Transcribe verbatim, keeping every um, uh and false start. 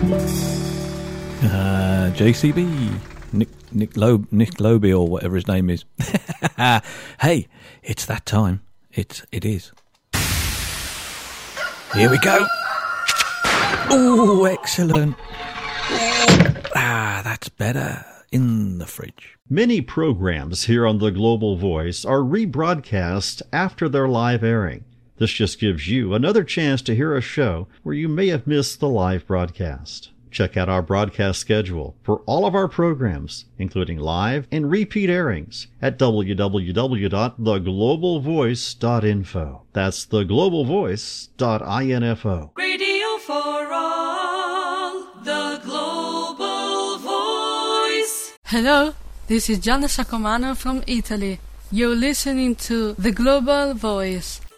Uh, J C B, Nick Nick Loeb, Nick Lobe or whatever his name is. Hey, it's that time. It's it is. Here we go. Oh, excellent. Ah, that's better. In the fridge. Many programs here on The Global Voice are rebroadcast after their live airing. This just gives you another chance to hear a show where you may have missed the live broadcast. Check out our broadcast schedule for all of our programs, including live and repeat airings, at w w w dot the global voice dot info. That's the global voice dot info. Radio for all, the Global Voice. Hello, this is Gianna Sacomano from Italy. You're listening to The Global Voice.